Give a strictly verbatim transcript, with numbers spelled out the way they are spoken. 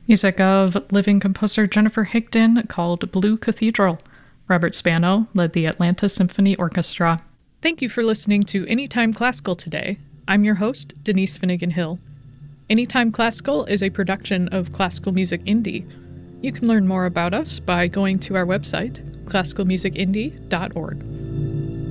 Music of living composer Jennifer Higdon called Blue Cathedral. Robert Spano led the Atlanta Symphony Orchestra. Thank you for listening to Anytime Classical today. I'm your host, Denise Finnegan Hill. Anytime Classical is a production of Classical Music Indie. You can learn more about us by going to our website, classical music indie dot org.